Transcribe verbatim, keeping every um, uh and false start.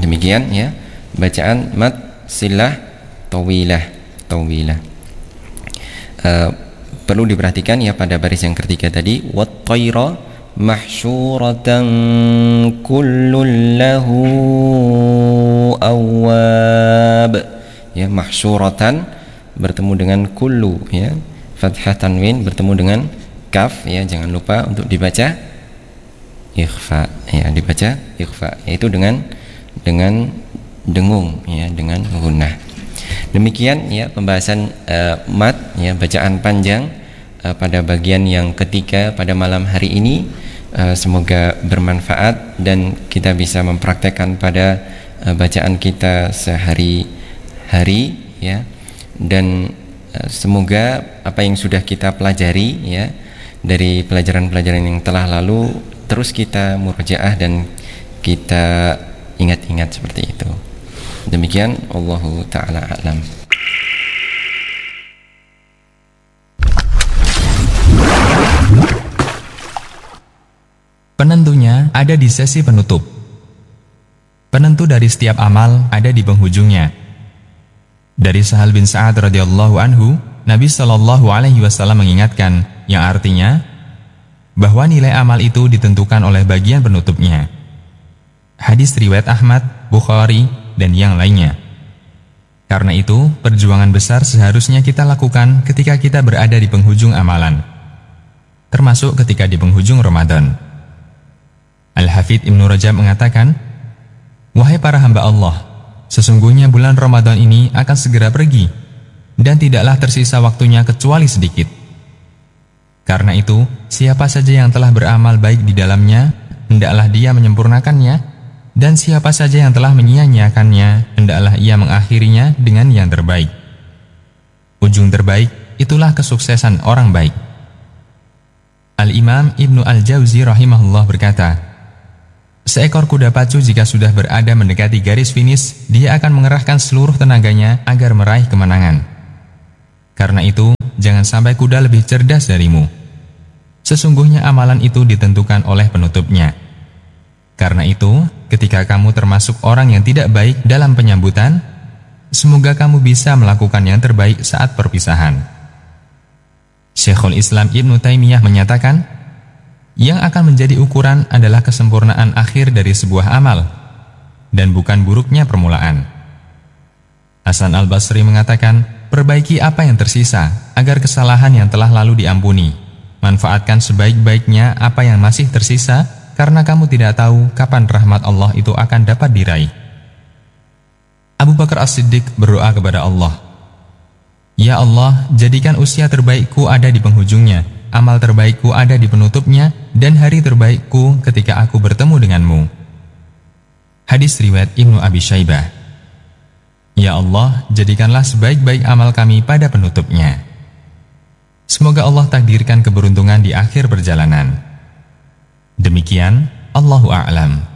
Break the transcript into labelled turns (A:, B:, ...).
A: Demikian ya bacaan mad silah tawilah tawilah. Uh, perlu diperhatikan ya pada baris yang ketiga tadi, wat tayra mahsyuratan kullun lahu awwab. Ya, mahsyuratan bertemu dengan kullu ya, fathah tanwin bertemu dengan kaf ya, jangan lupa untuk dibaca ikhfa ya, dibaca ikhfa yaitu dengan dengan dengung ya, dengan gunnah. Demikian ya pembahasan uh, mat ya, bacaan panjang uh, pada bagian yang ketiga pada malam hari ini. Uh, semoga bermanfaat dan kita bisa mempraktekkan pada uh, bacaan kita sehari-hari ya, dan uh, semoga apa yang sudah kita pelajari ya dari pelajaran-pelajaran yang telah lalu terus kita murajaah dan kita ingat-ingat seperti itu. Demikian, Allahu ta'ala a'lam.
B: Penentunya ada di sesi penutup. Penentu dari setiap amal ada di penghujungnya. Dari Sahal bin Sa'ad radhiyallahu anhu, Nabi shallallahu alaihi wasallam mengingatkan, yang artinya bahwa nilai amal itu ditentukan oleh bagian penutupnya. Hadis riwayat Ahmad, Bukhari, dan yang lainnya. Karena itu, perjuangan besar seharusnya kita lakukan ketika kita berada di penghujung amalan, termasuk ketika di penghujung Ramadan. Al-Hafidz Ibnu Rajab mengatakan, "Wahai para hamba Allah, sesungguhnya bulan Ramadan ini akan segera pergi, dan tidaklah tersisa waktunya kecuali sedikit. Karena itu, siapa saja yang telah beramal baik di dalamnya, hendaklah dia menyempurnakannya, dan siapa saja yang telah menyia-nyiakannya, hendaklah ia mengakhirinya dengan yang terbaik. Ujung terbaik, itulah kesuksesan orang baik." Al-Imam Ibnu Al-Jauzi rahimahullah berkata, "Seekor kuda pacu jika sudah berada mendekati garis finish, dia akan mengerahkan seluruh tenaganya agar meraih kemenangan. Karena itu, jangan sampai kuda lebih cerdas darimu. Sesungguhnya amalan itu ditentukan oleh penutupnya. Karena itu, ketika kamu termasuk orang yang tidak baik dalam penyambutan, semoga kamu bisa melakukan yang terbaik saat perpisahan." Syekhul Islam Ibnu Taimiyah menyatakan, yang akan menjadi ukuran adalah kesempurnaan akhir dari sebuah amal, dan bukan buruknya permulaan. Hasan Al-Basri mengatakan, perbaiki apa yang tersisa, agar kesalahan yang telah lalu diampuni. Manfaatkan sebaik-baiknya apa yang masih tersisa, karena kamu tidak tahu kapan rahmat Allah itu akan dapat diraih. Abu Bakar As-Siddiq berdoa kepada Allah, "Ya Allah, jadikan usia terbaikku ada di penghujungnya, amal terbaikku ada di penutupnya, dan hari terbaikku ketika aku bertemu denganmu." Hadis riwayat Ibnu Abi Syaibah. Ya Allah, jadikanlah sebaik-baik amal kami pada penutupnya. Semoga Allah takdirkan keberuntungan di akhir perjalanan. Demikian, Allahu a'lam.